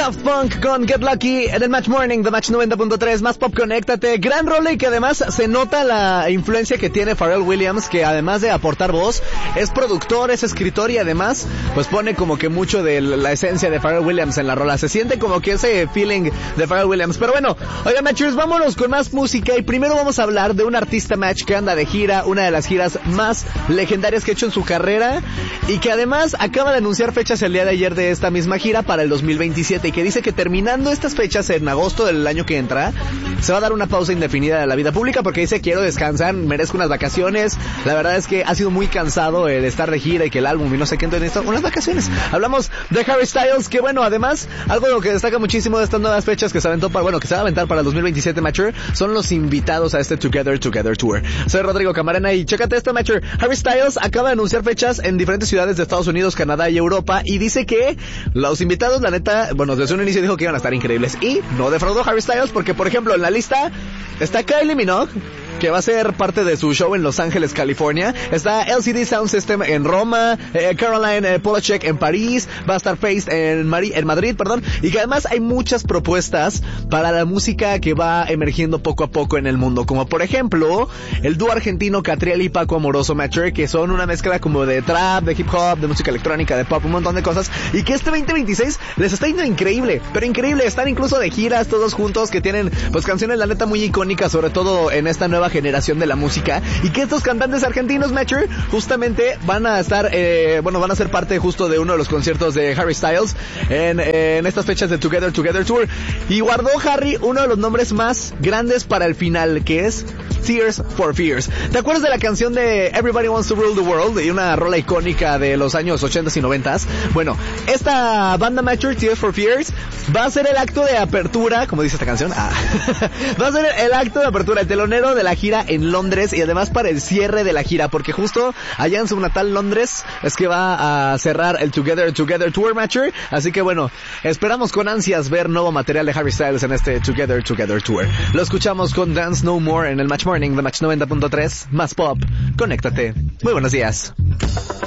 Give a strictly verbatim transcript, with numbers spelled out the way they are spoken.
Daft Punk con Get Lucky en el Match Morning de Match noventa punto tres, más pop, conéctate. Gran rola y que además se nota la influencia que tiene Pharrell Williams, que además de aportar voz, es productor, es escritor y además pues pone como que mucho de la esencia de Pharrell Williams en la rola. Se siente como que ese feeling de Pharrell Williams. Pero bueno, oigan, Matchers, vámonos con más música y primero vamos a hablar de un artista Match que anda de gira, una de las giras más legendarias que ha hecho en su carrera y que además acaba de anunciar fechas el día de ayer de esta misma gira para el dos mil veintisiete y que dice que terminando estas fechas en agosto del año que entra se va a dar una pausa indefinida de la vida pública porque dice quiero descansar, merezco unas vacaciones. La verdad es que ha sido muy cansado el estar de gira y que el álbum y no sé qué, entonces necesito unas vacaciones. Hablamos de Harry Styles, que bueno, además algo de lo que destaca muchísimo de estas nuevas fechas que se aventó para, bueno, que se va a aventar para el dos mil veintisiete Matcher, son los invitados a este Together Together Tour. Soy Rodrigo Camarena y chécate esta Matcher. Harry Styles acaba de anunciar fechas en diferentes ciudades de Estados Unidos, Canadá y Europa y dice que los invitados, la neta, bueno, desde un inicio dijo que iban a estar increíbles y no defraudó Harry Styles porque, por ejemplo, en la lista está Kylie Minogue, que va a ser parte de su show en Los Ángeles, California. Está L C D Sound System en Roma, eh, Caroline eh, Polachek en París, va a estar Faced en, Mari- en Madrid, perdón, y que además hay muchas propuestas para la música que va emergiendo poco a poco en el mundo, como por ejemplo el dúo argentino Catriel y Paco Amoroso Matcher, que son una mezcla como de trap, de hip hop, de música electrónica, de pop, un montón de cosas, y que este veinte veintiséis les está yendo increíble, pero increíble. Están incluso de giras todos juntos que tienen pues canciones la neta muy icónicas, sobre todo en esta nueva generación de la música, y que estos cantantes argentinos Matcher justamente van a estar eh, bueno, van a ser parte justo de uno de los conciertos de Harry Styles en, en estas fechas de Together Together Tour, y guardó Harry uno de los nombres más grandes para el final, que es Tears for Fears. ¿Te acuerdas de la canción de Everybody Wants to Rule the World? Y una rola icónica de los años ochentas y noventas. Bueno, esta banda Matcher, Tears for Fears, va a ser el acto de apertura, como dice esta canción, ah, va a ser el acto de apertura, el telonero de la gira en Londres y además para el cierre de la gira, porque justo allá en su natal Londres es que va a cerrar el Together Together Tour Matcher. Así que bueno, esperamos con ansias ver nuevo material de Harry Styles en este Together Together Tour. Lo escuchamos con Dance No More en el Match Morning de Match noventa punto tres, más pop, conéctate. Muy buenos días.